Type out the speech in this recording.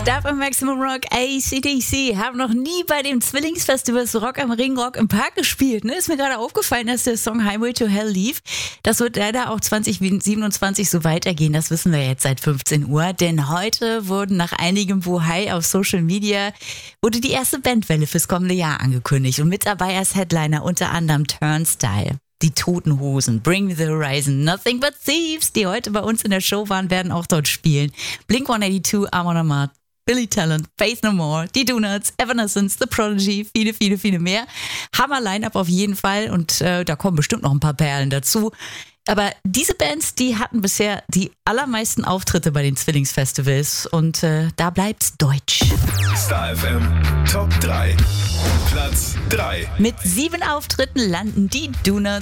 Da bei Maximum Rock AC/DC haben noch nie bei dem Zwillingsfestival Rock am Ring Rock im Park gespielt. Ne? Ist mir gerade aufgefallen, dass der Song Highway to Hell lief. Das wird leider auch 2027 so weitergehen. Das wissen wir jetzt seit 15 Uhr. Denn heute wurden nach einigem Bohai auf Social Media wurde die erste Bandwelle fürs kommende Jahr angekündigt. Und mit dabei als Headliner unter anderem Turnstile. Die Toten Hosen, Bring Me the Horizon, Nothing But Thieves, die heute bei uns in der Show waren, werden auch dort spielen. Blink-182, Amon Amarth, Billy Talent, Faith No More, die Donuts, Evanescence, The Prodigy, viele mehr. Hammer-Line-Up auf jeden Fall und da kommen bestimmt noch ein paar Perlen dazu. Aber diese Bands, die hatten bisher die allermeisten Auftritte bei den Zwillingsfestivals und da bleibt's deutsch. Star FM Top 3. Platz 3. Mit 7 Auftritten landen die Donuts